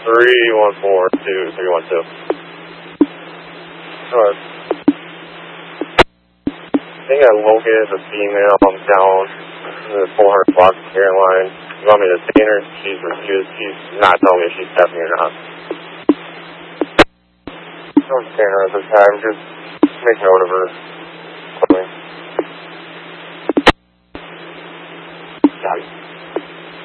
314-2312. Alright. I think I located the female down in the 400 block airline. You want me to detain her? She's refused. She's not telling me if she's stepping or not. Don't detain her at this time. Just make note of her. Got it.